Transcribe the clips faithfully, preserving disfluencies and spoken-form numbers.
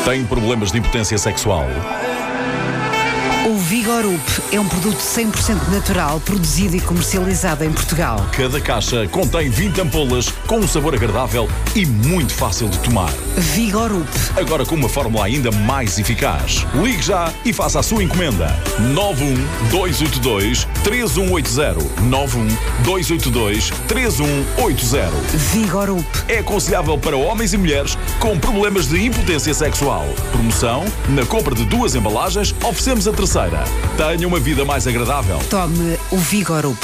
Tem problemas de impotência sexual? O Vigorup é um produto cem por cento natural, produzido e comercializado em Portugal. Cada caixa contém vinte ampolas com um sabor agradável e muito fácil de tomar. Vigorup. Agora com uma fórmula ainda mais eficaz. Ligue já e faça a sua encomenda. nove um dois oito dois três um oito zero. nove um dois oito dois três um oito zero. Vigorup. É aconselhável para homens e mulheres com problemas de impotência sexual. Promoção: na compra de duas embalagens, oferecemos a terceira. Tenha uma vida mais agradável. Tome o Vigorup.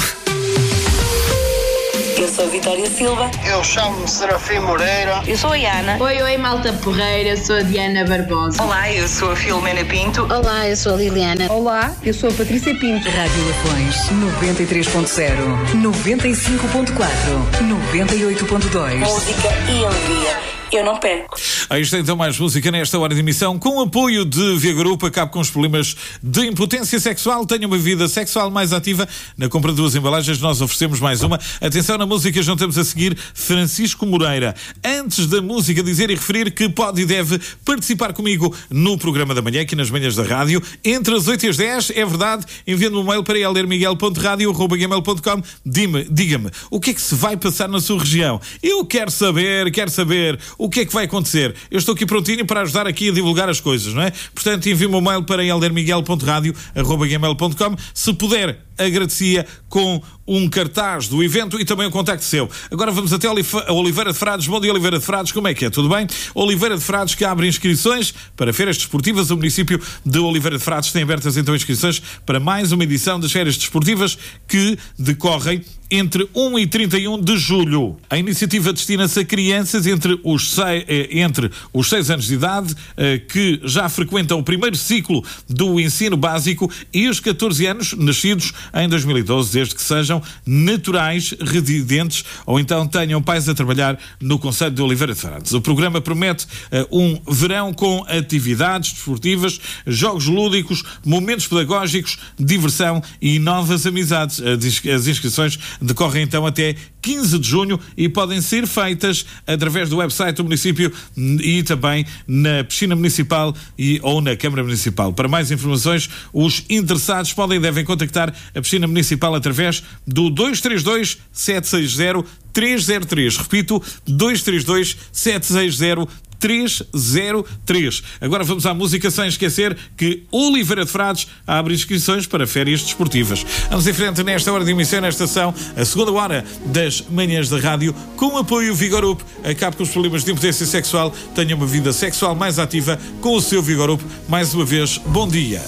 Eu sou a Vitória Silva. Eu chamo-me Serafim Moreira. Eu sou a Ana. Oi, oi, malta porreira. Eu sou a Diana Barbosa. Olá, eu sou a Filomena Pinto. Olá, eu sou a Liliana. Olá, eu sou a Patrícia Pinto. Rádio Lafões, noventa e três ponto zero, noventa e cinco ponto quatro, noventa e oito ponto dois. Música e alegria. Eu não perco. Aí está então mais música nesta hora de emissão, com apoio de Vigorup. Acabe com os problemas de impotência sexual. Tenha uma vida sexual mais ativa. Na compra de duas embalagens nós oferecemos mais uma. Atenção, na música juntamos a seguir Francisco Moreira. Antes da música, dizer e referir que pode e deve participar comigo no programa da manhã, aqui nas manhãs da rádio, entre as oito e as dez, é verdade, enviando um mail para helder miguel ponto radio arroba gmail ponto com. Diga-me, diga-me, o que é que se vai passar na sua região? Eu quero saber, quero saber o que é que vai acontecer. Eu estou aqui prontinho para ajudar aqui a divulgar as coisas, não é? Portanto, envie-me um mail para helder miguel ponto radio arroba gmail ponto com. Se puder, agradecia com um cartaz do evento e também um contacto seu. Agora vamos até a Oliveira de Frades. Bom dia, Oliveira de Frades, como é que é? Tudo bem? Oliveira de Frades, que abre inscrições para férias desportivas. O município de Oliveira de Frades tem abertas então inscrições para mais uma edição das férias desportivas que decorrem entre um e trinta e um de julho. A iniciativa destina-se a crianças entre os seis, entre os seis anos de idade que já frequentam o primeiro ciclo do ensino básico e os catorze anos nascidos em dois mil e doze, desde que sejam naturais, residentes ou então tenham pais a trabalhar no concelho de Oliveira de Frades. O programa promete uh, um verão com atividades desportivas, jogos lúdicos, momentos pedagógicos, diversão e novas amizades. As inscrições decorrem então até quinze de junho e podem ser feitas através do website do município e também na piscina municipal e, ou na Câmara Municipal. Para mais informações, os interessados podem e devem contactar a piscina municipal através do dois três dois sete seis zero três zero três. Repito, dois três dois sete seis zero três zero três. Agora vamos à música, sem esquecer que Oliveira de Frades abre inscrições para férias desportivas. Vamos em frente nesta hora de emissão, nesta estação, a segunda hora das manhãs da rádio, com apoio Vigorup. Acabe com os problemas de impotência sexual, tenha uma vida sexual mais ativa com o seu Vigorup. Mais uma vez, bom dia.